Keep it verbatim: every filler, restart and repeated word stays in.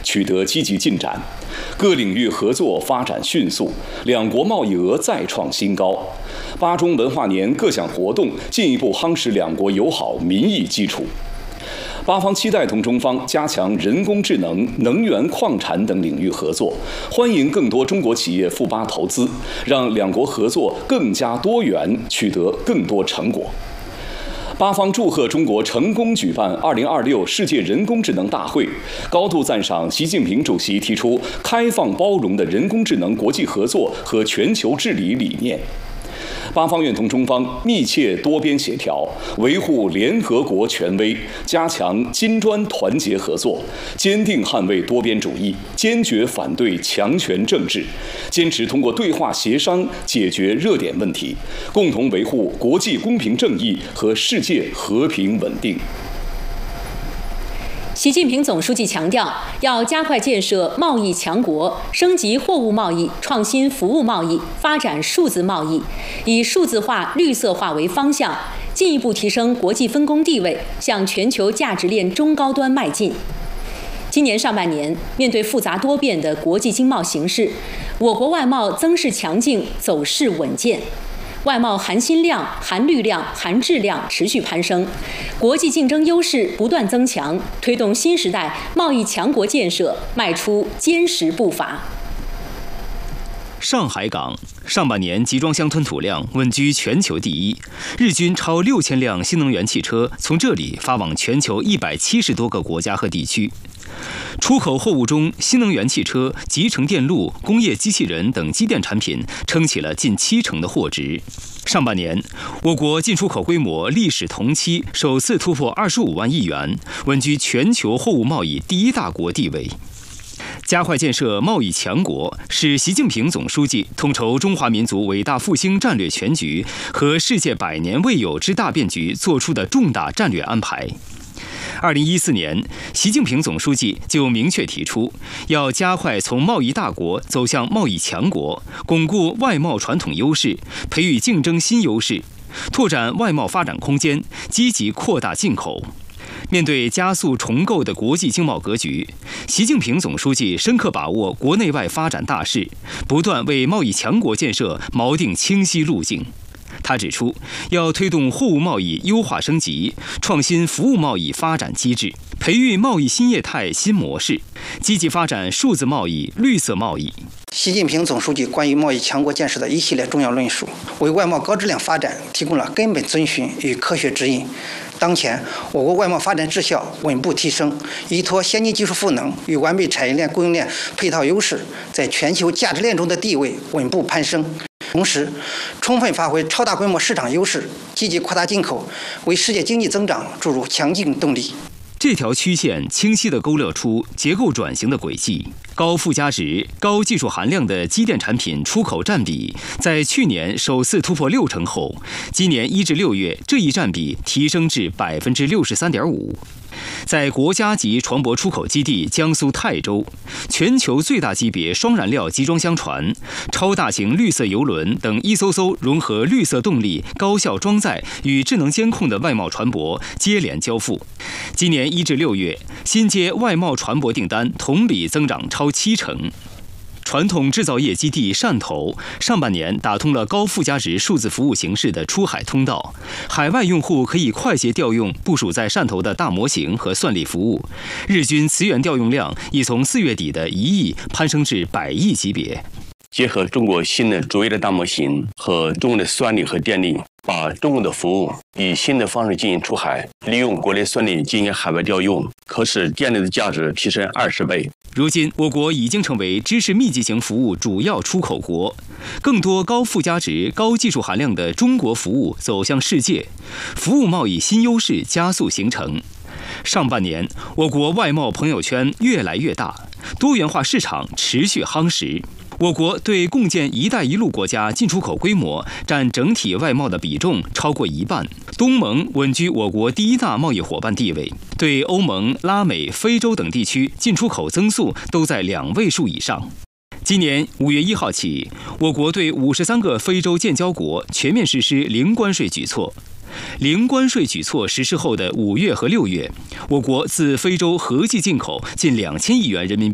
取得积极进展，各领域合作发展迅速，两国贸易额再创新高。巴中文化年各项活动进一步夯实两国友好民意基础。巴方期待同中方加强人工智能、能源、矿产等领域合作，欢迎更多中国企业赴巴投资，让两国合作更加多元，取得更多成果。巴方祝贺中国成功举办二零二六世界人工智能大会，高度赞赏习近平主席提出开放包容的人工智能国际合作和全球治理理念。巴方愿同中方密切多边协调，维护联合国权威，加强金砖团结合作，坚定捍卫多边主义，坚决反对强权政治，坚持通过对话协商解决热点问题，共同维护国际公平正义和世界和平稳定。 习近平总书记强调，要加快建设贸易强国，升级货物贸易、创新服务贸易，发展数字贸易，以数字化、绿色化为方向，进一步提升国际分工地位，向全球价值链中高端迈进。今年上半年，面对复杂多变的国际经贸形势，我国外贸增势强劲，走势稳健。外贸含金量、含绿量、含质量持续攀升，国际竞争优势不断增强，推动新时代贸易强国建设迈出坚实步伐。 上海港上半年集装箱吞吐量稳居全球第一，日均超六千辆新能源汽车从这里发往全球一百七十多个国家和地区。出口货物中，新能源汽车、集成电路、工业机器人等机电产品撑起了近七成的货值。上半年，我国进出口规模历史同期首次突破二十五万亿元，稳居全球货物贸易第一大国地位。加快建设贸易强国，是习近平总书记统筹中华民族伟大复兴战略全局和世界百年未有之大变局作出的重大战略安排。二零一四年，习近平总书记就明确提出，要加快从贸易大国走向贸易强国，巩固外贸传统优势，培育竞争新优势，拓展外贸发展空间，积极扩大进口。面对加速重构的国际经贸格局，习近平总书记深刻把握国内外发展大势，不断为贸易强国建设锚定清晰路径。他指出，要推动货物贸易优化升级，创新服务贸易发展机制，培育贸易新业态新模式，积极发展数字贸易、绿色贸易。 习近平总书记关于贸易强国建设的一系列重要论述，为外贸高质量发展提供了根本遵循与科学指引。当前，我国外贸发展质效稳步提升，依托先进技术赋能与完备产业链供应链配套优势，在全球价值链中的地位稳步攀升。同时，充分发挥超大规模市场优势，积极扩大进口，为世界经济增长注入强劲动力。 这条曲线清晰地勾勒出结构转型的轨迹。高附加值、高技术含量的机电产品出口占比，在去年首次突破六成后，今年一至六月这一占比提升至百分之六十三点五。在国家级船舶出口基地江苏泰州，全球最大级别双燃料集装箱船、超大型绿色邮轮等一艘艘融合绿色动力、高效装载与智能监控的外贸船舶接连交付。今年一至六月，新接外贸船舶订单同比增长超七成。传统制造业基地汕头上半年打通了高附加值数字服务形式的出海通道，海外用户可以快捷调用部署在汕头的大模型和算力服务，日均磁源调用量已从四月底的一亿攀升至百亿级别。 结合中国新的卓越的大模型和中国的算力和电力，把中国的服务以新的方式进行出海，利用国内算力进行海外调用，可使电力的价值提升二十倍。 如今，我国已经成为知识密集型服务主要出口国，更多高附加值、高技术含量的中国服务走向世界，服务贸易新优势加速形成。上半年，我国外贸朋友圈越来越大，多元化市场持续夯实。我国对共建“一带一路”国家进出口规模占整体外贸的比重超过一半，东盟稳居我国第一大贸易伙伴地位，对欧盟、拉美、非洲等地区进出口增速都在两位数以上。今年五月一号起，我国对五十三个非洲建交国全面实施零关税举措。零关税举措实施后的五月和六月，我国自非洲合计进口近两千亿元人民币